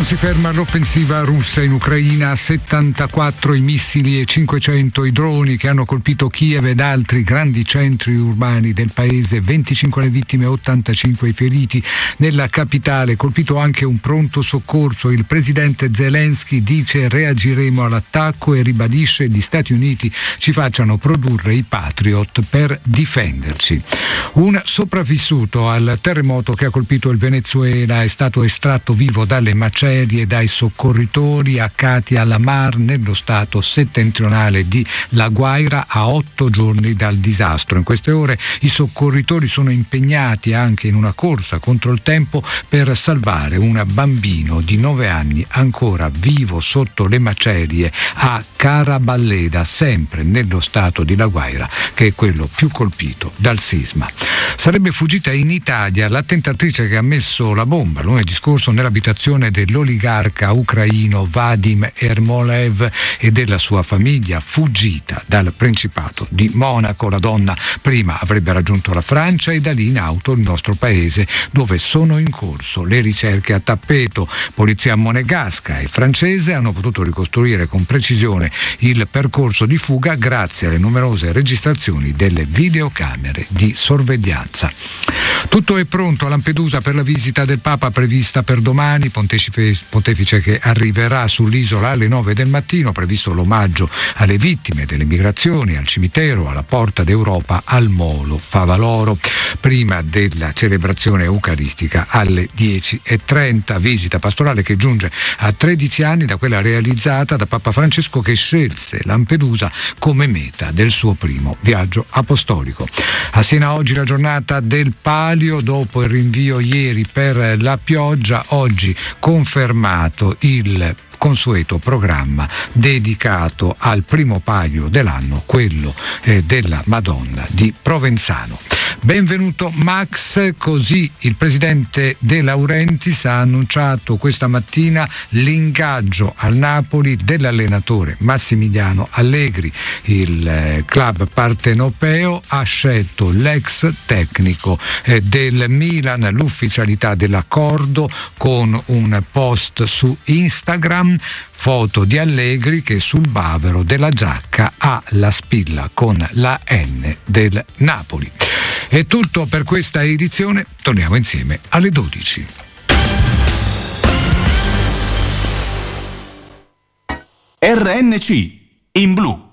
si ferma l'offensiva russa in Ucraina, 74 i missili e 500 i droni che hanno colpito Kiev ed altri grandi centri urbani del paese, 25 le vittime, 85 i feriti. Nella capitale colpito anche un pronto soccorso. Il presidente Zelensky dice: reagiremo all'attacco, e ribadisce gli Stati Uniti ci facciano produrre i Patriot per difenderci. Un sopravvissuto al terremoto che ha colpito il Venezuela è stato estratto vivo dalle macerie dai soccorritori a Katia La Mar, nello stato settentrionale di La Guaira, a 8 giorni dal disastro. In queste ore i soccorritori sono impegnati anche in una corsa contro il tempo per salvare un bambino di 9 anni ancora vivo sotto le macerie a Caraballeda, sempre nello stato di La Guaira, che è quello più colpito dal sisma. Sarebbe fuggita in Italia l'attentatrice che ha messo la bomba lunedì scorso nell'abitazione dell'oligarca ucraino Vadim Ermolev e della sua famiglia, fuggita dal Principato di Monaco. La donna prima avrebbe raggiunto la Francia e da lì in auto il nostro paese, dove sono in corso le ricerche a tappeto. Polizia monegasca e francese hanno potuto ricostruire con precisione il percorso di fuga grazie alle numerose registrazioni delle videocamere di sorveglianza. Tutto è pronto a Lampedusa per la visita del Papa prevista per domani, pontefice che arriverà sull'isola alle 9 del mattino, previsto l'omaggio alle vittime delle migrazioni al cimitero alla Porta d'Europa al Molo Favaloro, prima della celebrazione eucaristica alle 10:30, visita pastorale che giunge a 13 anni da quella realizzata da Papa Francesco, che scelse Lampedusa come meta del suo primo viaggio apostolico. A Siena oggi la giornata del Palio, dopo il rinvio ieri per la pioggia, oggi confermato il consueto programma dedicato al primo Palio dell'anno, quello della Madonna di Provenzano. Benvenuto Max. Così il presidente De Laurentiis ha annunciato questa mattina l'ingaggio al Napoli dell'allenatore Massimiliano Allegri. Il club partenopeo ha scelto l'ex tecnico del Milan, l'ufficialità dell'accordo con un post su Instagram, foto di Allegri che sul bavero della giacca ha la spilla con la N del Napoli. È tutto per questa edizione, torniamo insieme alle 12. RNC in blu.